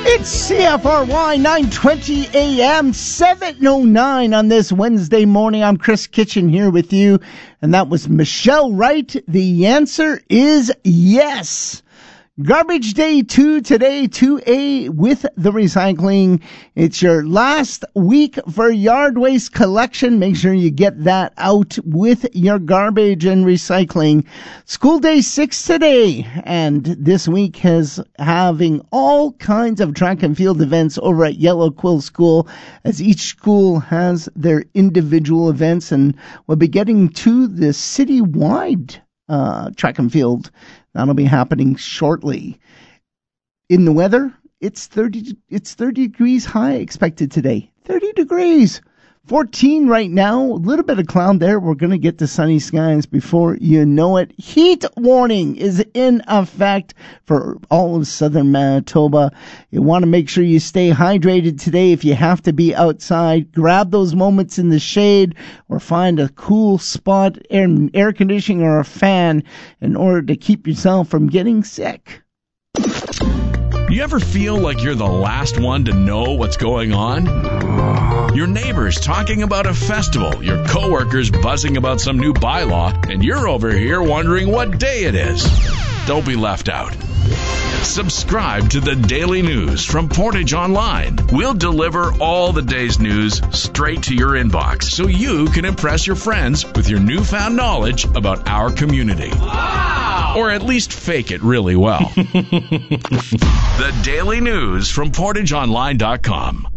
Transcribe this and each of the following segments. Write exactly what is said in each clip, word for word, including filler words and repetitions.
It's C F R Y nine twenty A M, seven oh nine on this Wednesday morning. I'm Chris Kitchen here with you, and that was Michelle Wright. The answer is yes. Garbage Day two today, two A with the recycling. It's your last week for yard waste collection. Make sure you get that out with your garbage and recycling. School Day six today, and this week has having all kinds of track and field events over at Yellow Quill School, as each school has their individual events, and we'll be getting to the citywide uh, track and field. That'll be happening shortly. In the weather, it's thirty. It's thirty degrees high expected today. thirty degrees. fourteen right now. A little bit of cloud there. We're going to get to sunny skies before you know it. Heat warning is in effect for all of southern Manitoba. You want to make sure you stay hydrated today. If you have to be outside, grab those moments in the shade or find a cool spot, air, air conditioning or a fan, in order to keep yourself from getting sick. You ever feel like you're the last one to know what's going on? Your neighbors talking about a festival, your coworkers buzzing about some new bylaw, and you're over here wondering what day it is. Don't be left out. Subscribe to the Daily News from Portage Online. We'll deliver all the day's news straight to your inbox so you can impress your friends with your newfound knowledge about our community. Wow! Or at least fake it really well. The Daily News from portage online dot com.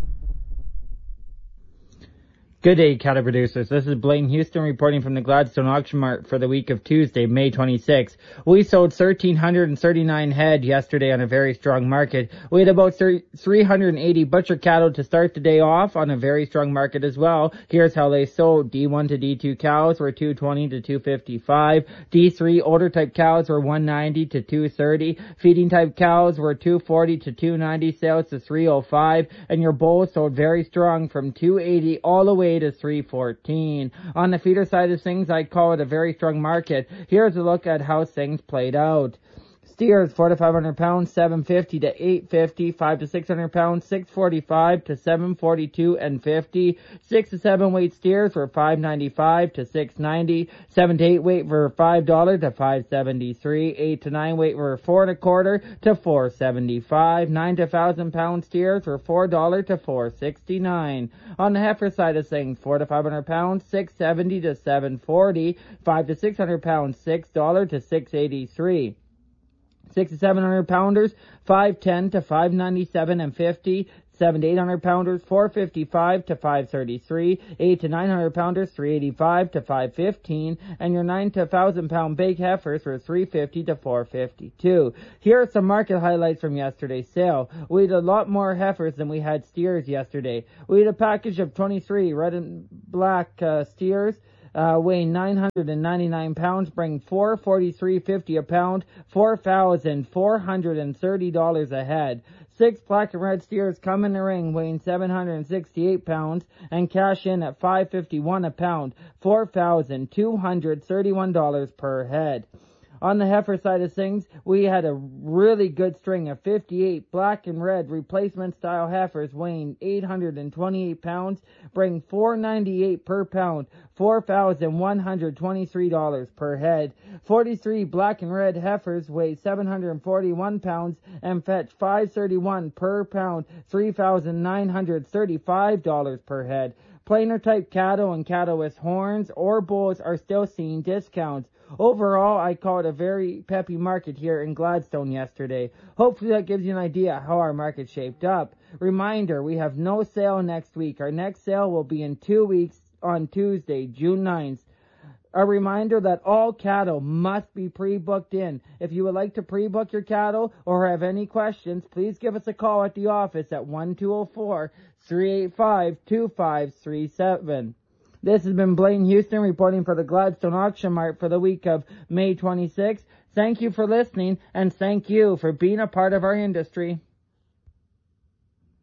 Good day, cattle producers. This is Blaine Houston reporting from the Gladstone Auction Mart for the week of Tuesday, May twenty-sixth. We sold one thousand three hundred thirty-nine head yesterday on a very strong market. We had about three hundred eighty butcher cattle to start the day off on a very strong market as well. Here's how they sold. D one to D two cows were two twenty to two fifty-five. D three older type cows were one ninety to two thirty. Feeding type cows were two forty to two ninety, sales to three oh five. And your bulls sold very strong from two eighty all the way to three fourteen. On the feeder side of things, I call it a very strong market. Here's a look at how things played out. Steers, four to five hundred pounds, seven fifty to eight fifty. five to six hundred pounds, six forty-five to seven forty-two and fifty. six to seven weight steers were five ninety-five to six ninety. seven to eight weight were five dollars to five seventy-three. eight to nine weight were four and a quarter to four seventy-five. nine to one thousand pound steers were four dollars to four sixty-nine. On the heifer side of things, four to five hundred pounds, six seventy to seven forty. five to six hundred pounds, six dollars to six eighty-three. Six to seven hundred pounders, five ten to five ninety-seven and fifty. Seven to eight hundred pounders, four fifty-five to five thirty-three. Eight to nine hundred pounders, three eighty-five to five fifteen. And your nine to thousand pound big heifers were three fifty to four fifty-two. Here are some market highlights from yesterday's sale. We had a lot more heifers than we had steers yesterday. We had a package of twenty-three red and black uh, steers. Uh, weighing nine hundred ninety-nine pounds, bring four forty-three fifty a pound, four thousand four hundred thirty dollars a head. Six black and red steers come in the ring, weighing seven hundred sixty-eight pounds, and cash in at five fifty-one a pound, four thousand two hundred thirty-one dollars per head. On the heifer side of things, we had a really good string of fifty-eight black and red replacement style heifers weighing eight hundred twenty-eight pounds, bring four ninety-eight per pound, four thousand one hundred twenty-three dollars per head. forty-three black and red heifers weigh seven hundred forty-one pounds and fetch five thirty-one per pound, three thousand nine hundred thirty-five dollars per head. Plainer type cattle and cattle with horns or bulls are still seeing discounts. Overall, I call it a very peppy market here in Gladstone yesterday. Hopefully that gives you an idea how our market shaped up. Reminder, we have no sale next week. Our next sale will be in two weeks on Tuesday, June ninth. A reminder that all cattle must be pre-booked in. If you would like to pre-book your cattle or have any questions, please give us a call at the office at one two zero four, three eight five, two five three seven. This has been Blaine Houston reporting for the Gladstone Auction Mart for the week of May twenty-sixth. Thank you for listening, and thank you for being a part of our industry.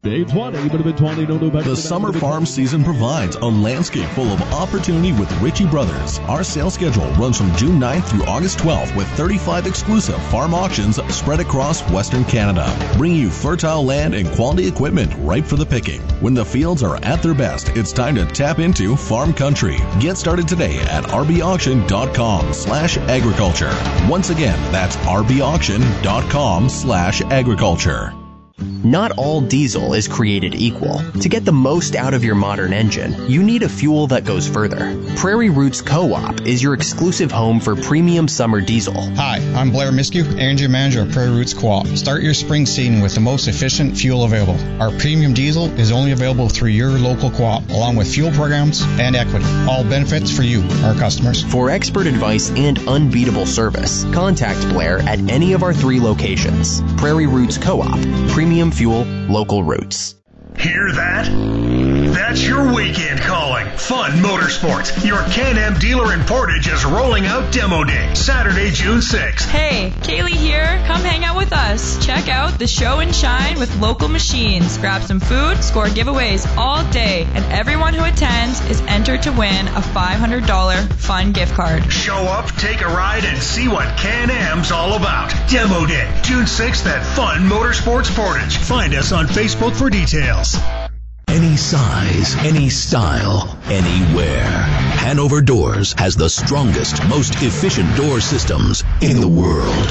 Dave twenty, but a bit twenty, no new. The summer farm season provides a landscape full of opportunity with Ritchie Brothers. Our sales schedule runs from June ninth through August twelfth with thirty-five exclusive farm auctions spread across Western Canada, bringing you fertile land and quality equipment ripe for the picking. When the fields are at their best, it's time to tap into farm country. Get started today at rbauction.com slash agriculture. Once again, that's rbauction.com slash agriculture. Not all diesel is created equal. To get the most out of your modern engine, you need a fuel that goes further. Prairie Roots Co-op is your exclusive home for premium summer diesel. Hi, I'm Blair Miskew, Engine Manager of Prairie Roots Co-op. Start your spring season with the most efficient fuel available. Our premium diesel is only available through your local co-op, along with fuel programs and equity. All benefits for you, our customers. For expert advice and unbeatable service, contact Blair at any of our three locations. Prairie Roots Co-op, premium fuel, local roots. Hear that? That's your weekend calling. Fun Motorsports. Your Can-Am dealer in Portage is rolling out Demo Day, Saturday, June sixth. Hey, Kaylee here. Come hang out with us. Check out the show and shine with local machines. Grab some food, score giveaways all day, and everyone who attends is entered to win a five hundred dollars fun gift card. Show up, take a ride, and see what Can-Am's all about. Demo Day, June sixth at Fun Motorsports Portage. Find us on Facebook for details. Any size, any style, anywhere. Hanover Doors has the strongest, most efficient door systems in the world.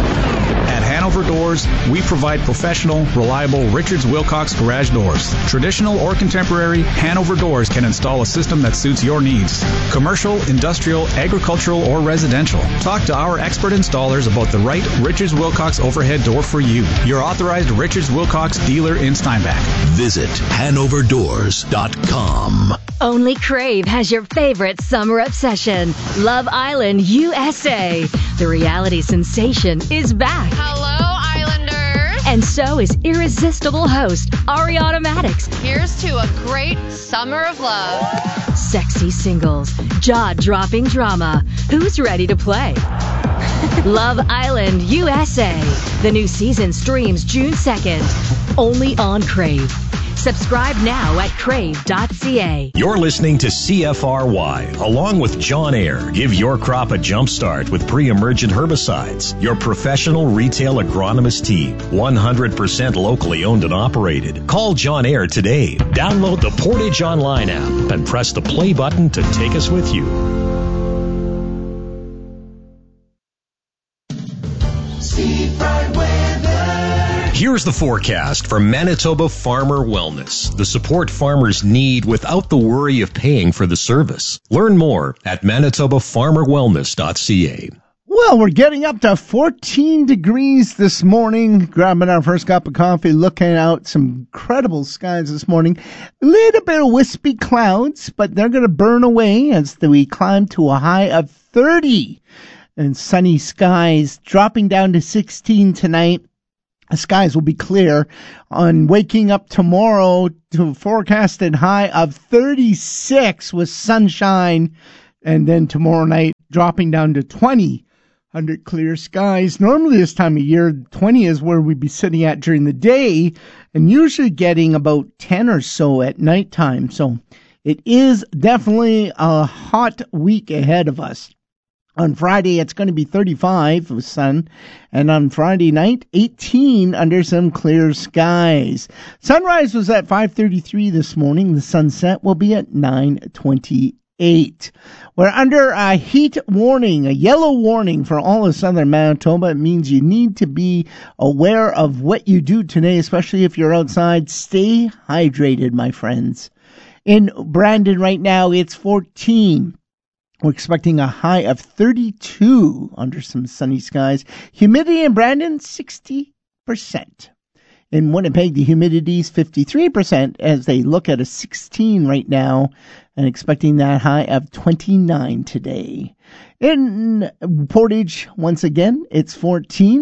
At Hanover Doors, we provide professional, reliable Richards Wilcox garage doors. Traditional or contemporary, Hanover Doors can install a system that suits your needs. Commercial, industrial, agricultural, or residential. Talk to our expert installers about the right Richards Wilcox overhead door for you. Your authorized Richards Wilcox dealer in Steinbach. Visit hanover doors dot com. Only Crave has your favorite summer obsession, Love Island U S A. The reality sensation is back. Hello, Islanders. And so is irresistible host Ariana Maddox. Here's to a great summer of love. Sexy singles, jaw-dropping drama. Who's ready to play? Love Island U S A. The new season streams June second. Only on Crave. Subscribe now at crave dot c a. You're listening to C F R Y, along with John Ayer. Give your crop a jump start with pre-emergent herbicides. Your professional retail agronomist team, one hundred percent locally owned and operated. Call John Ayer today. Download the Portage Online app and press the play button to take us with you. Seafront weather. Here's the forecast for Manitoba Farmer Wellness, the support farmers need without the worry of paying for the service. Learn more at manitoba farmer wellness dot c a. Well, we're getting up to fourteen degrees this morning. Grabbing our first cup of coffee, looking out some incredible skies this morning. A little bit of wispy clouds, but they're going to burn away as we climb to a high of thirty. And sunny skies dropping down to sixteen tonight. The skies will be clear on waking up tomorrow to a forecasted high of thirty-six with sunshine. And then tomorrow night dropping down to twenty under clear skies. Normally this time of year, twenty is where we'd be sitting at during the day and usually getting about ten or so at nighttime. So it is definitely a hot week ahead of us. On Friday, it's going to be thirty-five with sun, and on Friday night, eighteen under some clear skies. Sunrise was at five thirty-three this morning. The sunset will be at nine twenty-eight. We're under a heat warning, a yellow warning for all of southern Manitoba. It means you need to be aware of what you do today, especially if you're outside. Stay hydrated, my friends. In Brandon right now, it's fourteen. We're expecting a high of thirty-two under some sunny skies. Humidity in Brandon, sixty percent. In Winnipeg, the humidity is fifty-three percent as they look at a sixteen right now and expecting that high of twenty-nine today. In Portage, once again, it's fourteen.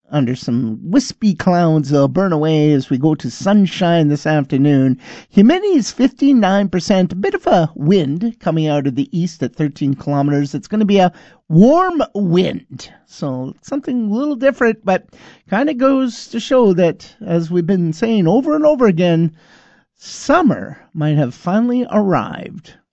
under some wispy clouds. They'll burn away as we go to sunshine this afternoon. Humidity is fifty-nine percent. A bit of a wind coming out of the east at thirteen kilometers. It's going to be a warm wind. So something a little different, but kind of goes to show that, as we've been saying over and over again, summer might have finally arrived.